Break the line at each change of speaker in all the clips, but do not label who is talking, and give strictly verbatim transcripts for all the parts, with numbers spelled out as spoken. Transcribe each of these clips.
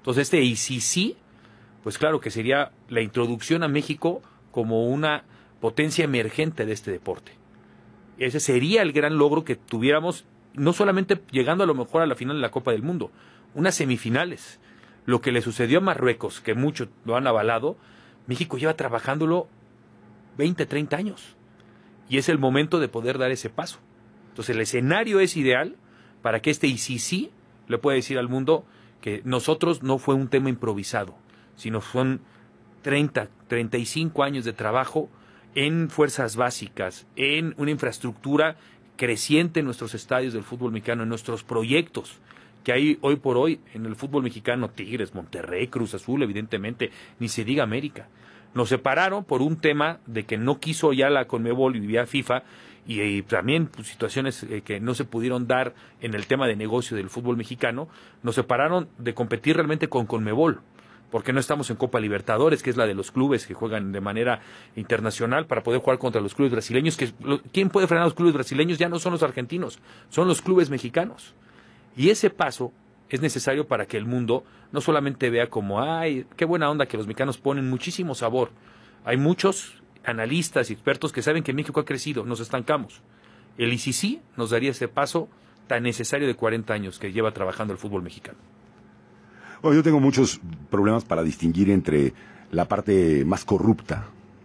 Entonces este I C C, pues claro que sería la introducción a México como una potencia emergente de este deporte. Ese sería el gran logro que tuviéramos, no solamente llegando a lo mejor a la final de la Copa del Mundo, unas semifinales. Lo que le sucedió a Marruecos, que muchos lo han avalado, México lleva trabajándolo veinte, treinta años. Y es el momento de poder dar ese paso. Entonces el escenario es ideal para que este I C C le pueda decir al mundo que nosotros no fue un tema improvisado, sino son treinta, treinta y cinco años de trabajo en fuerzas básicas, en una infraestructura creciente en nuestros estadios del fútbol mexicano, en nuestros proyectos que hay hoy por hoy en el fútbol mexicano, Tigres, Monterrey, Cruz Azul, evidentemente, ni se diga América. Nos separaron por un tema de que no quiso ya la Conmebol y vía FIFA, y, y también pues, situaciones eh, que no se pudieron dar en el tema de negocio del fútbol mexicano, nos separaron de competir realmente con Conmebol, porque no estamos en Copa Libertadores, que es la de los clubes que juegan de manera internacional para poder jugar contra los clubes brasileños. Que ¿quién puede frenar a los clubes brasileños? Ya no son los argentinos, son los clubes mexicanos. Y ese paso es necesario para que el mundo no solamente vea como, ay, qué buena onda que los mexicanos ponen muchísimo sabor. Hay muchos analistas y expertos que saben que México ha crecido, nos estancamos. El I C C nos daría ese paso tan necesario de cuarenta años que lleva trabajando el fútbol mexicano.
Bueno, yo tengo muchos problemas para distinguir entre la parte más corrupta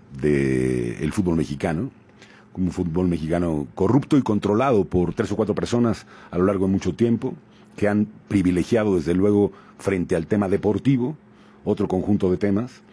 del fútbol mexicano, como un fútbol mexicano corrupto y controlado por tres o cuatro personas a lo largo de mucho tiempo, que han privilegiado desde luego frente al tema deportivo otro conjunto de temas.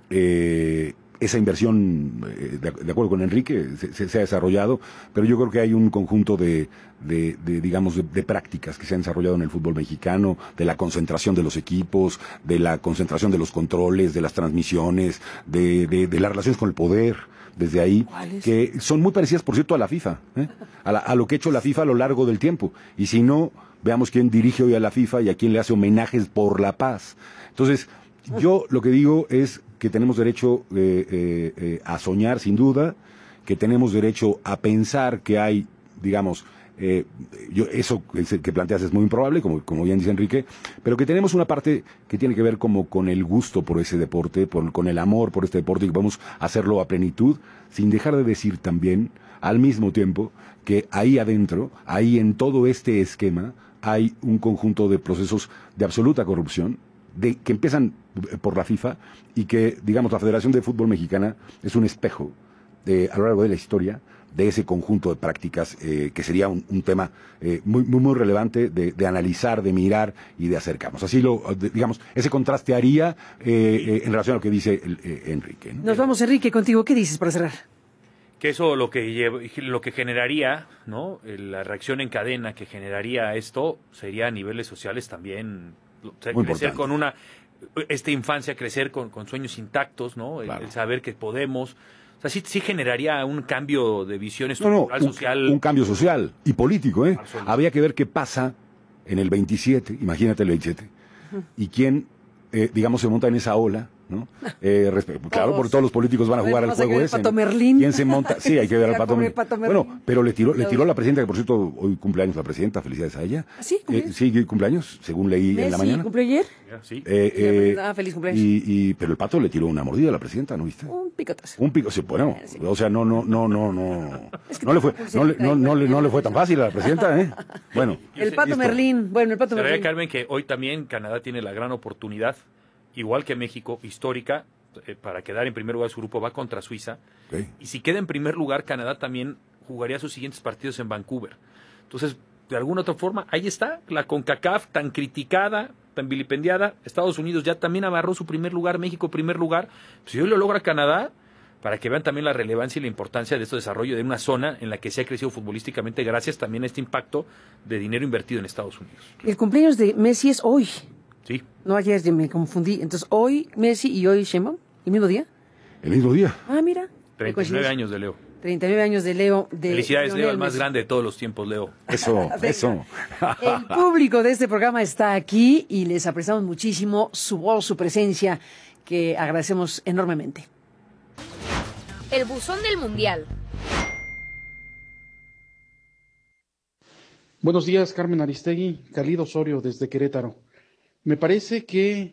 Eh, esa inversión, eh, de, de acuerdo con Enrique, se, se, se ha desarrollado, pero yo creo que hay un conjunto de, de, de digamos, de, de prácticas que se han desarrollado en el fútbol mexicano, de la concentración de los equipos, de la concentración de los controles, de las transmisiones, de, de, de las relaciones con el poder, desde ahí, que son muy parecidas, por cierto, a la FIFA, ¿eh? a, la, a lo que ha hecho la FIFA a lo largo del tiempo. Y si no, veamos quién dirige hoy a la FIFA y a quién le hace homenajes por la paz. Entonces, yo lo que digo es que tenemos derecho eh, eh, eh, a soñar, sin duda, que tenemos derecho a pensar que hay, digamos, eh, yo, eso que planteas es muy improbable, como, como bien dice Enrique, pero que tenemos una parte que tiene que ver como con el gusto por ese deporte, por, con el amor por este deporte, y que vamos a hacerlo a plenitud, sin dejar de decir también, al mismo tiempo, que ahí adentro, ahí en todo este esquema, hay un conjunto de procesos de absoluta corrupción, de, que empiezan por la FIFA, y que, digamos, la Federación de Fútbol Mexicana es un espejo de, a lo largo de la historia de ese conjunto de prácticas, eh, que sería un, un tema eh, muy, muy, muy relevante de, de analizar, de mirar y de acercarnos. Así lo, de, digamos, ese contraste haría eh, eh, en relación a lo que dice el, eh, Enrique, ¿no?
Nos vamos, Enrique, contigo. ¿Qué dices para cerrar?
Que eso lo que lleva, lo que generaría, ¿no? La reacción en cadena que generaría esto sería a niveles sociales también, o sea,
muy
crecer
importante.
con una esta infancia, crecer con, con sueños intactos, ¿no? El,
Claro.
el saber que podemos. O sea, sí, sí generaría un cambio de visión
No,
estructural,
no, un,
social.
un cambio social y político, ¿eh?
Absoluto.
Habría que ver qué pasa en el veintisiete, imagínate el veintisiete, uh-huh. y quién, eh, digamos, se monta en esa ola, ¿no? Eh, respe- claro, porque todos los políticos van a jugar al juego ese.
Pato
¿no?
Merlín.
¿Quién se monta? Sí, hay que ver al Pato, Mer-
Pato Merlín.
Bueno, pero le tiró, le tiró a la presidenta, que por cierto, hoy cumpleaños la presidenta, felicidades a ella.
¿Ah, sí? ¿Cumpleaños?
Eh, sí, cumpleaños, según leí
Messi,
en la mañana.
¿cumple ayer?
Sí.
Eh, eh,
Ah, feliz cumpleaños.
Y, y, pero el Pato le tiró una mordida a la presidenta, ¿no viste?
Un picotazo.
Un pico, sí, bueno,
Sí.
o sea, no, no, no, no, no,
Es que
no le fue,
tampoco
no le,
se
no, no,
cae,
le, no le fue tan fácil a la presidenta, ¿eh? Bueno.
El Pato
listo.
Merlín. Bueno, el Pato
Se vería,
Merlín.
Carmen, que hoy también Canadá tiene la gran oportunidad, igual que México, histórica, eh, para quedar en primer lugar de su grupo, va contra Suiza.
Okay.
Y si queda en primer lugar, Canadá también jugaría sus siguientes partidos en Vancouver. Entonces, de alguna otra forma, ahí está, la CONCACAF tan criticada, tan vilipendiada. Estados Unidos ya también amarró su primer lugar, México primer lugar. Si hoy lo logra Canadá, para que vean también la relevancia y la importancia de este desarrollo de una zona en la que se ha crecido futbolísticamente gracias también a este impacto de dinero invertido en Estados Unidos.
El cumpleaños de Messi es hoy.
Sí.
No ayer, ya me confundí. Entonces, hoy Messi y hoy Sheinbaum, ¿el mismo día?
El mismo día.
Ah, mira.
treinta y nueve años de Leo.
treinta y nueve años de Leo. De
Felicidades,
Lionel
Leo, el más
Messi.
grande de todos los tiempos, Leo.
Eso, eso.
El público de este programa está aquí y les apreciamos muchísimo su voz, su presencia, que agradecemos enormemente.
El buzón del Mundial.
Buenos días, Carmen Aristegui, Calido Osorio desde Querétaro. Me parece que